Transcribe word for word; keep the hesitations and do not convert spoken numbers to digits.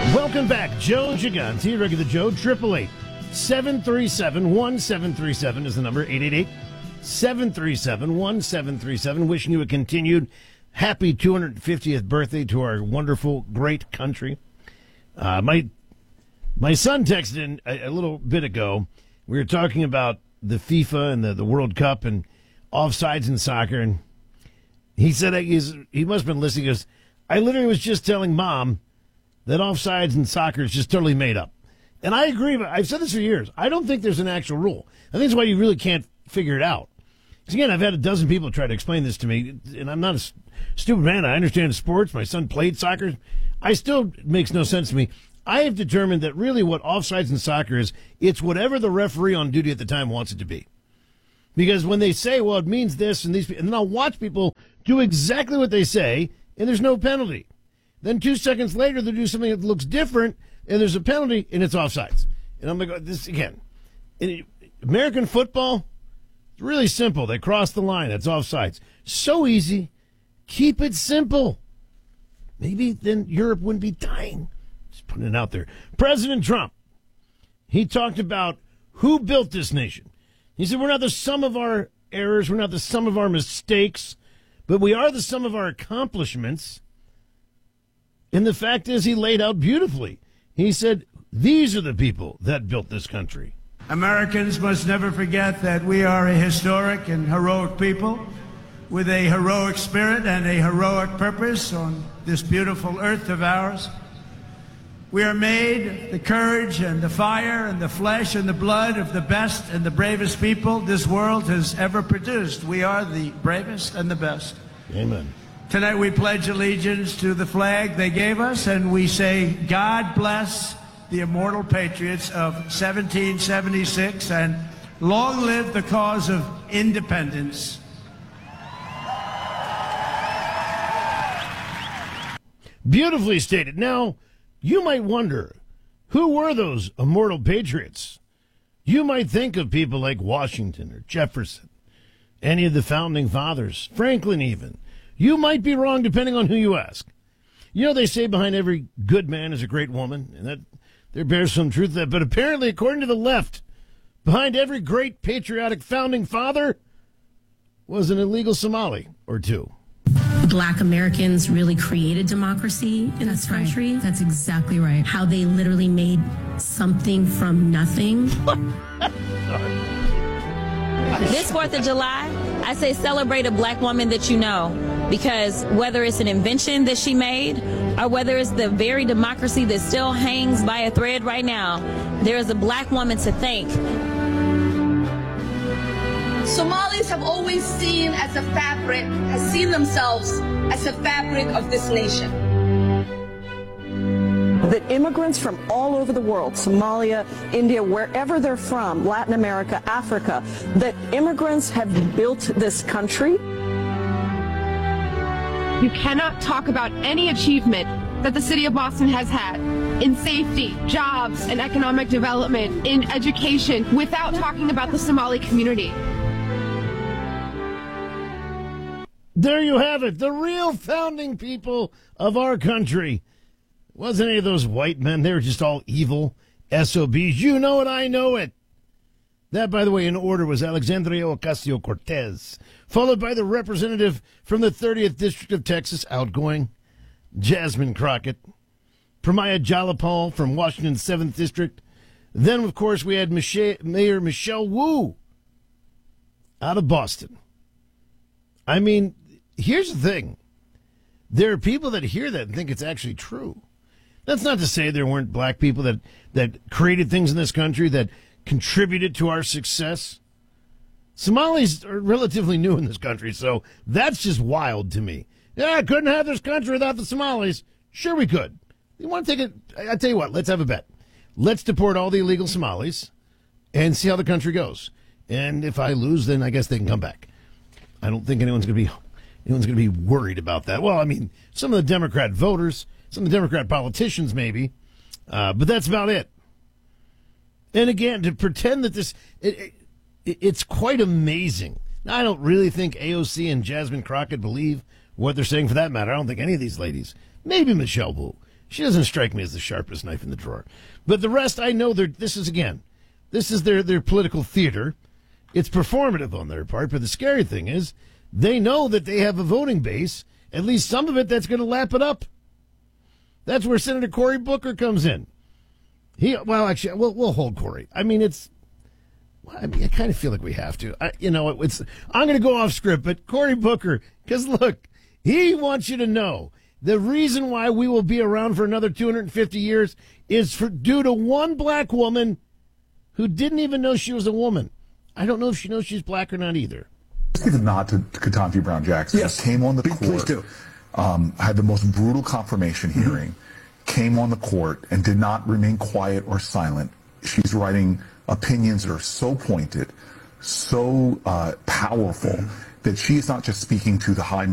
Welcome back. Joe Gigante, regular Joe, triple eight seven three seven one seven three seven is the number, eight eight eight seven three seven one seven three seven. Wishing you a continued happy two hundred fiftieth birthday to our wonderful, great country. Uh, my my son texted in a, a little bit ago. We were talking about the FIFA and the, the World Cup and offsides in soccer, and he said he's, he must have been listening. He goes, I literally was just telling Mom that offsides in soccer is just totally made up. And I agree, but I've said this for years. I don't think there's an actual rule. I think it's why you really can't figure it out. Because, again, I've had a dozen people try to explain this to me, and I'm not a stupid man. I understand sports. My son played soccer. I still, it makes no sense to me. I have determined that really what offsides in soccer is, it's whatever the referee on duty at the time wants it to be. Because when they say, well, it means this and these, and then I'll watch people do exactly what they say, and there's no penalty. Then two seconds later, they do something that looks different, and there's a penalty, and it's offsides. And I'm like, this again. In American football, it's really simple. They cross the line. That's offsides. So easy. Keep it simple. Maybe then Europe wouldn't be dying. Just putting it out there. President Trump, he talked about who built this nation. He said, we're not the sum of our errors. We're not the sum of our mistakes, but we are the sum of our accomplishments. And the fact is, he laid out beautifully. He said, these are the people that built this country. Americans must never forget that we are a historic and heroic people with a heroic spirit and a heroic purpose on this beautiful earth of ours. We are made the courage and the fire and the flesh and the blood of the best and the bravest people this world has ever produced. We are the bravest and the best. Amen. Tonight we pledge allegiance to the flag they gave us, and we say, God bless the immortal patriots of seventeen seventy-six, and long live the cause of independence. Beautifully stated. Now, you might wonder, who were those immortal patriots? You might think of people like Washington or Jefferson, any of the founding fathers, Franklin even. You might be wrong depending on who you ask. You know, they say behind every good man is a great woman, and that there bears some truth to that. But apparently, according to the left, behind every great patriotic founding father was an illegal Somali or two. Black Americans really created democracy in That's this country. Right. That's exactly right. How they literally made something from nothing. This fourth of July, I say celebrate a black woman that you know, because whether it's an invention that she made or whether it's the very democracy that still hangs by a thread right now, there is a black woman to thank. Somalis have always seen as a fabric, has seen themselves as a fabric of this nation. That immigrants from all over the world, Somalia, India, wherever they're from, Latin America, Africa, that immigrants have built this country. You cannot talk about any achievement that the city of Boston has had in safety, jobs, and economic development, in education, without talking about the Somali community. There you have it. The real founding people of our country. Wasn't any of those white men. They were just all evil S O Bs. You know it, I know it. That, by the way, in order was Alexandria Ocasio-Cortez, followed by the representative from the thirtieth District of Texas, outgoing, Jasmine Crockett, Pramila Jayapal from Washington's seventh District. Then, of course, we had Michelle, Mayor Michelle Wu out of Boston. I mean, here's the thing. There are people that hear that and think it's actually true. That's not to say there weren't black people that, that created things in this country that contributed to our success. Somalis are relatively new in this country, so that's just wild to me. Yeah, I couldn't have this country without the Somalis. Sure we could. You want to take it? I tell you what, let's have a bet. Let's deport all the illegal Somalis and see how the country goes. And if I lose, then I guess they can come back. I don't think anyone's going to be anyone's going to be worried about that. Well, I mean, some of the Democrat voters, some of the Democrat politicians maybe, uh, but that's about it. And again, to pretend that this, it, it, it's quite amazing. Now, I don't really think A O C and Jasmine Crockett believe what they're saying for that matter. I don't think any of these ladies, maybe Michelle Wu, She doesn't strike me as the sharpest knife in the drawer. But the rest, I know they're, this is, again, this is their, their political theater. It's performative on their part, but the scary thing is they know that they have a voting base, at least some of it, that's going to lap it up. That's where Senator Cory Booker comes in. He, well, actually, we'll, we'll hold Cory. I mean, it's, I mean, I kind of feel like we have to. I, you know, it's, I'm going to go off script, but Cory Booker, because look, he wants you to know the reason why we will be around for another two hundred fifty years is for due to one black woman who didn't even know she was a woman. I don't know if she knows she's black or not either. Let's give a nod to, to Ketanji Brown Jackson. Yes. Came on the Please, court. please do. Um, had the most brutal confirmation hearing. Mm-hmm. Came on the court and did not remain quiet or silent. She's writing opinions that are so pointed, so uh, powerful, mm-hmm. that she is not just speaking to the high